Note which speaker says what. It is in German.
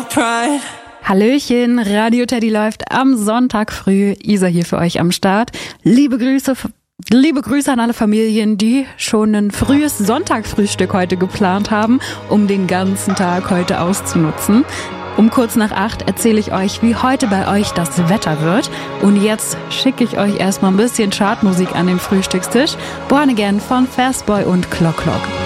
Speaker 1: Hallöchen, Radio Teddy läuft am Sonntag früh. Isa hier für euch am Start. Liebe Grüße an alle Familien, die schon ein frühes Sonntagsfrühstück heute geplant haben, um den ganzen Tag heute auszunutzen. Um kurz nach 8 erzähle ich euch, wie heute bei euch das Wetter wird. Und jetzt schicke ich euch erstmal ein bisschen Chartmusik an den Frühstückstisch. Born Again von Fastboy und Clock Clock.